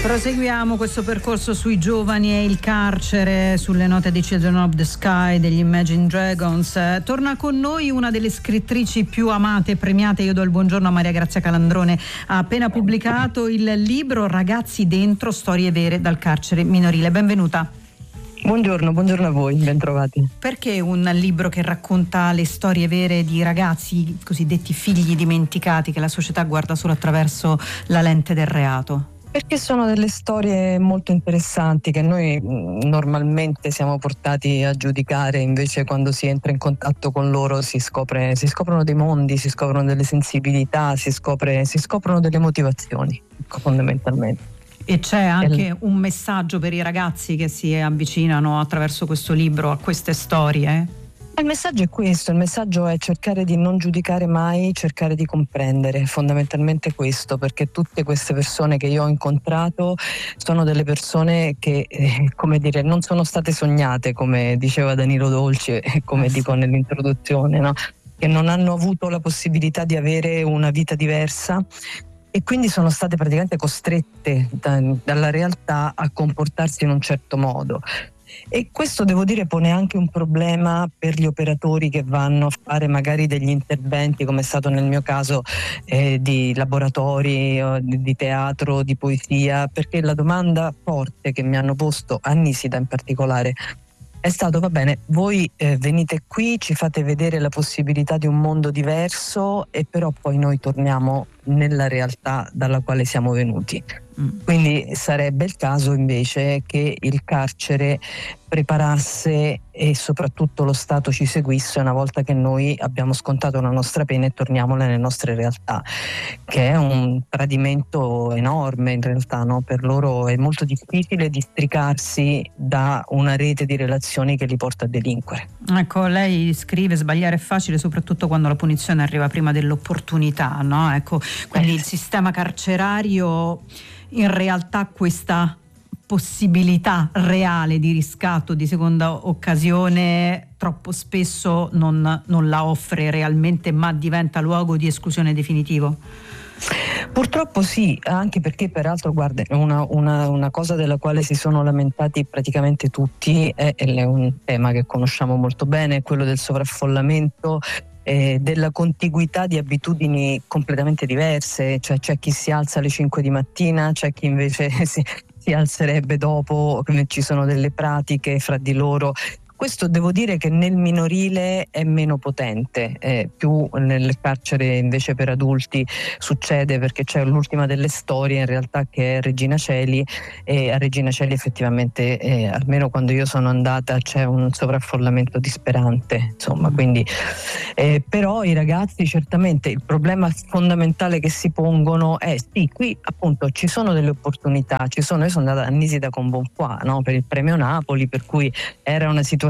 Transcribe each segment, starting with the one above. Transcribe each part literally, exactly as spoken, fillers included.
Proseguiamo questo percorso sui giovani e il carcere, sulle note di Children of the Sky degli Imagine Dragons. Torna con noi una delle scrittrici più amate e premiate. Io do il buongiorno a Maria Grazia Calandrone. Ha appena pubblicato il libro Ragazzi dentro, storie vere dal carcere minorile. Benvenuta. Buongiorno, buongiorno a voi, bentrovati. Perché un libro che racconta le storie vere di ragazzi cosiddetti figli dimenticati che la società guarda solo attraverso la lente del reato? Perché sono delle storie molto interessanti che noi normalmente siamo portati a giudicare, invece quando si entra in contatto con loro si scopre, si scoprono dei mondi, si scoprono delle sensibilità, si scopre, si scoprono delle motivazioni, fondamentalmente. E c'è anche un messaggio per i ragazzi che si avvicinano attraverso questo libro a queste storie? Il messaggio è questo, il messaggio è cercare di non giudicare mai, cercare di comprendere, fondamentalmente questo, perché tutte queste persone che io ho incontrato sono delle persone che, eh, come dire, non sono state sognate, come diceva Danilo Dolci e come dico nell'introduzione, no? Che non hanno avuto la possibilità di avere una vita diversa e quindi sono state praticamente costrette da, dalla realtà a comportarsi in un certo modo. E questo, devo dire, pone anche un problema per gli operatori che vanno a fare magari degli interventi, come è stato nel mio caso, eh, di laboratori, di teatro, di poesia, perché la domanda forte che mi hanno posto, a Nisida in particolare, è stato: va bene, voi eh, venite qui, ci fate vedere la possibilità di un mondo diverso e però poi noi torniamo nella realtà dalla quale siamo venuti. Mm. Quindi sarebbe il caso invece che il carcere preparasse e soprattutto lo Stato ci seguisse una volta che noi abbiamo scontato la nostra pena e torniamo nelle nostre realtà, che è un tradimento enorme in realtà, no? Per loro è molto difficile districarsi da una rete di relazioni che li porta a delinquere. Ecco, lei scrive: sbagliare è facile soprattutto quando la punizione arriva prima dell'opportunità, no? Ecco, quindi eh. il sistema carcerario in realtà questa possibilità reale di riscatto, di seconda occasione, troppo spesso non, non la offre realmente, ma diventa luogo di esclusione definitivo? Purtroppo sì, anche perché peraltro, guarda, una, una, una cosa della quale si sono lamentati praticamente tutti è, è un tema che conosciamo molto bene, quello del sovraffollamento, eh, della contiguità di abitudini completamente diverse, cioè c'è chi si alza alle cinque di mattina, c'è chi invece si, si alzerebbe dopo, ci sono delle pratiche fra di loro. Questo devo dire che nel minorile è meno potente, eh, più nel carcere invece per adulti succede, perché c'è l'ultima delle storie in realtà che è Regina Coeli, e a Regina Coeli effettivamente, eh, almeno quando io sono andata, c'è un sovraffollamento disperante, insomma, quindi eh, però i ragazzi certamente il problema fondamentale che si pongono è sì, qui appunto ci sono delle opportunità, ci sono, io sono andata a Nisida con Bonfoy, no, per il premio Napoli, per cui era una situazione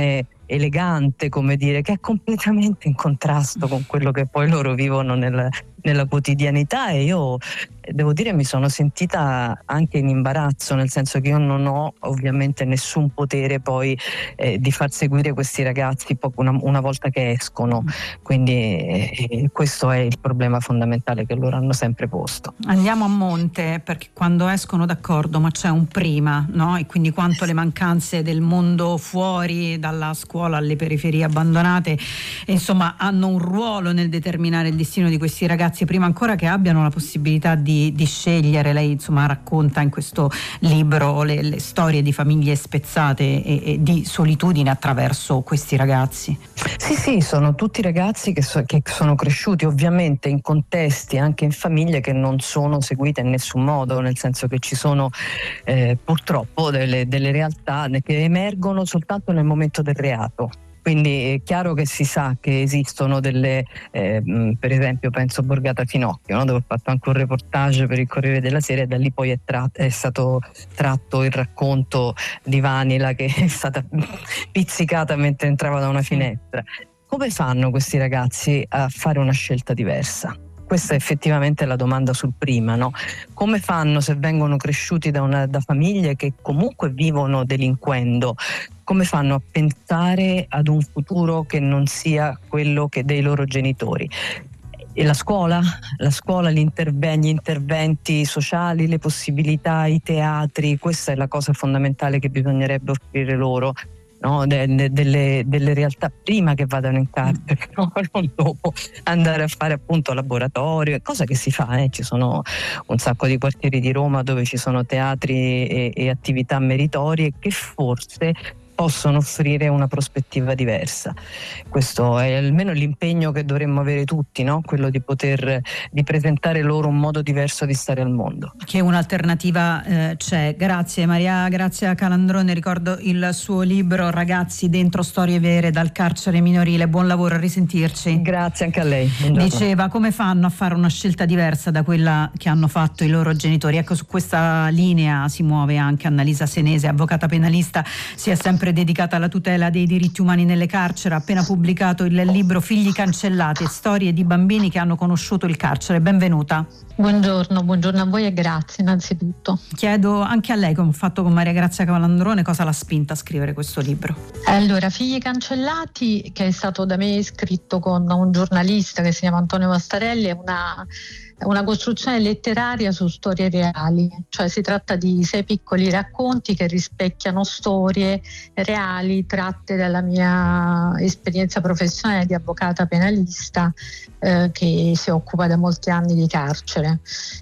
elegante, come dire, che è completamente in contrasto con quello che poi loro vivono nel, nella quotidianità, e io devo dire mi sono sentita anche in imbarazzo, nel senso che io non ho ovviamente nessun potere poi eh, di far seguire questi ragazzi una, una volta che escono, quindi eh, questo è il problema fondamentale che loro hanno sempre posto. Andiamo a monte, perché quando escono d'accordo, ma c'è un prima, no? E quindi quanto le mancanze del mondo fuori dalla scuola, alle periferie abbandonate, insomma, hanno un ruolo nel determinare il destino di questi ragazzi, prima ancora che abbiano la possibilità di di scegliere. Lei insomma racconta in questo libro le, le storie di famiglie spezzate e, e di solitudine attraverso questi ragazzi. Sì, sì, sono tutti ragazzi che, so, che sono cresciuti ovviamente in contesti, anche in famiglie che non sono seguite in nessun modo, nel senso che ci sono eh, purtroppo delle, delle realtà che emergono soltanto nel momento del reato. Quindi è chiaro che si sa che esistono delle, eh, per esempio penso Borgata Finocchio, no? Dove ho fatto anche un reportage per il Corriere della Sera, e da lì poi è, tra- è stato tratto il racconto di Vanila che è stata pizzicata mentre entrava da una finestra. Come fanno questi ragazzi a fare una scelta diversa? Questa è effettivamente la domanda sul prima, no? Come fanno, se vengono cresciuti da, una, da famiglie che comunque vivono delinquendo, come fanno a pensare ad un futuro che non sia quello che dei loro genitori? E la scuola, la scuola, gli interventi, gli interventi sociali, le possibilità, i teatri, questa è la cosa fondamentale che bisognerebbe offrire loro. No, de, de, delle, delle realtà prima che vadano in carcere, no? Non dopo andare a fare appunto laboratorio, cosa che si fa, eh? Ci sono un sacco di quartieri di Roma dove ci sono teatri e, e attività meritorie che forse possono offrire una prospettiva diversa. Questo è almeno l'impegno che dovremmo avere tutti, no? Quello di poter di presentare loro un modo diverso di stare al mondo. Che un'alternativa eh, c'è. Grazie Maria Grazia Calandrone, ricordo il suo libro Ragazzi dentro storie vere dal carcere minorile. Buon lavoro, a risentirci. Grazie anche a lei. Buongiorno. Diceva come fanno a fare una scelta diversa da quella che hanno fatto i loro genitori. Ecco, su questa linea si muove anche Annalisa Senese, avvocata penalista, si è sempre dedicata alla tutela dei diritti umani nelle carceri, ha appena pubblicato il libro Figli cancellati, storie di bambini che hanno conosciuto il carcere. Benvenuta. Buongiorno, buongiorno a voi e grazie innanzitutto. Chiedo anche a lei, come ho fatto con Maria Grazia Calandrone, cosa l'ha spinta a scrivere questo libro? Allora, Figli cancellati, che è stato da me scritto con un giornalista che si chiama Antonio Vastarelli, è una una costruzione letteraria su storie reali, cioè si tratta di sei piccoli racconti che rispecchiano storie reali tratte dalla mia esperienza professionale di avvocata penalista eh, che si occupa da molti anni di carcere.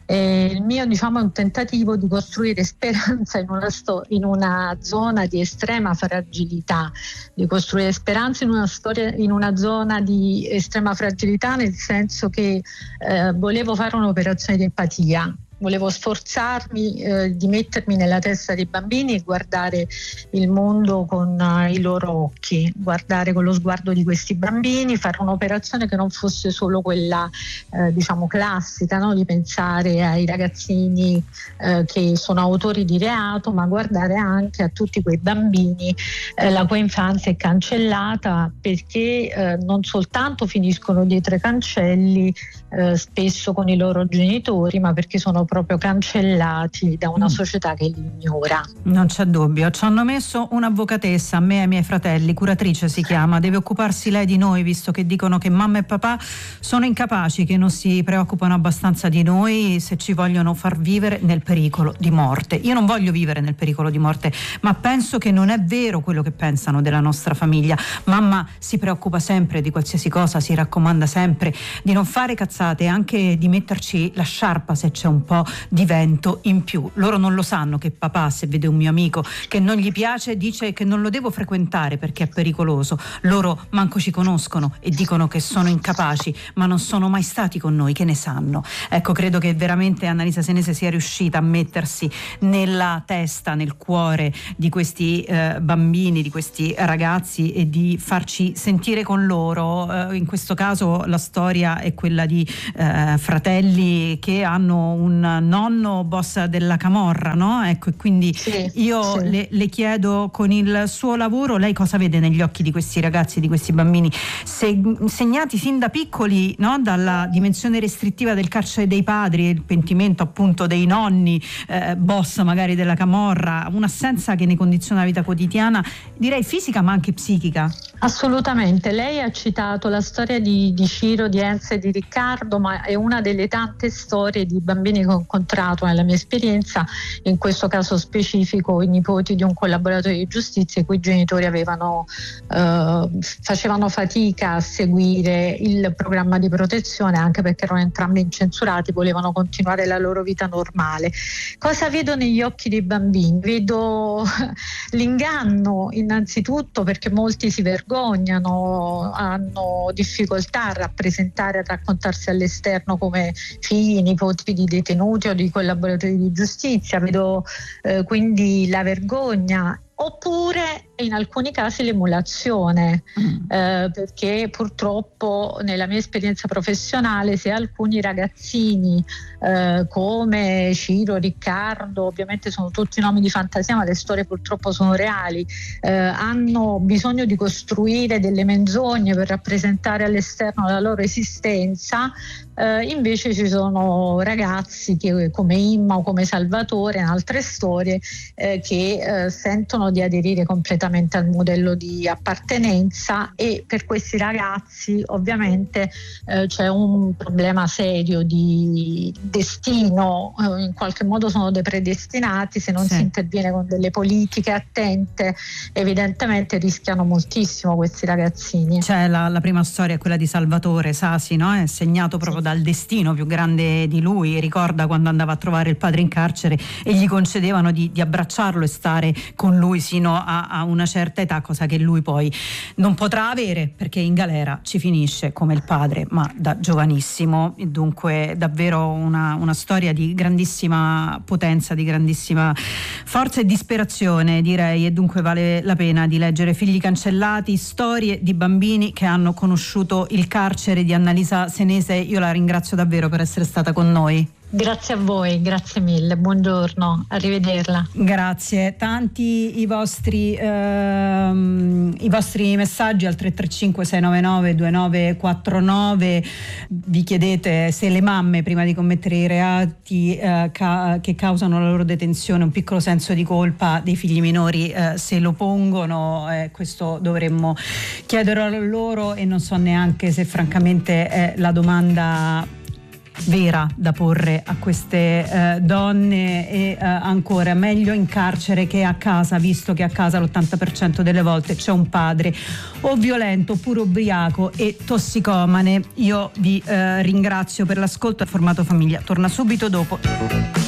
E il mio, diciamo, è un tentativo di costruire speranza in una, sto- in una zona di estrema fragilità, di costruire speranza in una, storia, in una zona di estrema fragilità, nel senso che eh, volevo fare un'operazione di empatia. Volevo sforzarmi eh, di mettermi nella testa dei bambini e guardare il mondo con uh, i loro occhi, guardare con lo sguardo di questi bambini, fare un'operazione che non fosse solo quella eh, diciamo classica, no? Di pensare ai ragazzini eh, che sono autori di reato, ma guardare anche a tutti quei bambini eh, la cui infanzia è cancellata perché eh, non soltanto finiscono dietro i cancelli eh, spesso con i loro genitori, ma perché sono proprio cancellati da una società che li ignora. Non c'è dubbio, ci hanno messo un'avvocatessa, a me e ai miei fratelli, curatrice si chiama, deve occuparsi lei di noi, visto che dicono che mamma e papà sono incapaci, che non si preoccupano abbastanza di noi, se ci vogliono far vivere nel pericolo di morte. Io non voglio vivere nel pericolo di morte, ma penso che non è vero quello che pensano della nostra famiglia. Mamma si preoccupa sempre di qualsiasi cosa, si raccomanda sempre di non fare cazzate, anche di metterci la sciarpa se c'è un po' di vento in più. Loro non lo sanno che papà, se vede un mio amico che non gli piace, dice che non lo devo frequentare perché è pericoloso. Loro manco ci conoscono e dicono che sono incapaci, ma non sono mai stati con noi, che ne sanno. Ecco, credo che veramente Annalisa Senese sia riuscita a mettersi nella testa, nel cuore di questi eh, bambini, di questi ragazzi, e di farci sentire con loro. Eh, in questo caso la storia è quella di eh, fratelli che hanno un nonno boss della camorra, no? Ecco, e quindi sì, io sì. Le, le chiedo, con il suo lavoro, lei cosa vede negli occhi di questi ragazzi, di questi bambini, se, segnati sin da piccoli, no? Dalla dimensione restrittiva del carcere dei padri, il pentimento appunto dei nonni, eh, boss magari della camorra, un'assenza che ne condiziona la vita quotidiana, direi fisica ma anche psichica. Assolutamente, lei ha citato la storia di, di Ciro, di Enzo e di Riccardo, ma è una delle tante storie di bambini che ho incontrato nella mia esperienza, in questo caso specifico i nipoti di un collaboratore di giustizia i cui genitori avevano, eh, facevano fatica a seguire il programma di protezione, anche perché erano entrambi incensurati, volevano continuare la loro vita normale. Cosa vedo negli occhi dei bambini? Vedo l'inganno innanzitutto, perché molti si vergognano, hanno difficoltà a rappresentare, a raccontarsi all'esterno come figli, nipoti di detenuti o di collaboratori di giustizia. Vedo eh, quindi la vergogna, oppure in alcuni casi l'emulazione, mm. eh, perché purtroppo nella mia esperienza professionale, se alcuni ragazzini eh, come Ciro, Riccardo, ovviamente sono tutti nomi di fantasia ma le storie purtroppo sono reali, eh, hanno bisogno di costruire delle menzogne per rappresentare all'esterno la loro esistenza, eh, invece ci sono ragazzi che, come Imma o come Salvatore in altre storie, eh, che eh, sentono di aderire completamente direttamente al modello di appartenenza, e per questi ragazzi ovviamente eh, c'è un problema serio di destino, eh, in qualche modo sono dei predestinati, se non sì. si interviene con delle politiche attente evidentemente rischiano moltissimo questi ragazzini. C'è la, la prima storia è quella di Salvatore Sasi, no? È segnato proprio sì. dal destino più grande di lui. Ricorda quando andava a trovare il padre in carcere e gli concedevano di, di abbracciarlo e stare con lui sino a, a una certa età, cosa che lui poi non potrà avere perché in galera ci finisce come il padre, ma da giovanissimo. Dunque davvero una, una storia di grandissima potenza, di grandissima forza e disperazione, direi, e dunque vale la pena di leggere Figli cancellati, storie di bambini che hanno conosciuto il carcere, di Annalisa Senese. Io la ringrazio davvero per essere stata con noi. Grazie a voi, grazie mille, buongiorno, arrivederla. Grazie, tanti i vostri ehm, i vostri messaggi al tre tre cinque sei nove nove due nove quattro nove. Vi chiedete se le mamme prima di commettere i reati eh, ca- che causano la loro detenzione un piccolo senso di colpa dei figli minori eh, se lo pongono, eh, questo dovremmo chiederlo a loro, e non so neanche se francamente è la domanda vera da porre a queste eh, donne. E eh, ancora, meglio in carcere che a casa, visto che a casa l'ottanta per cento delle volte c'è un padre o violento oppure ubriaco e tossicomane. Io vi eh, ringrazio per l'ascolto. Il formato famiglia torna subito dopo.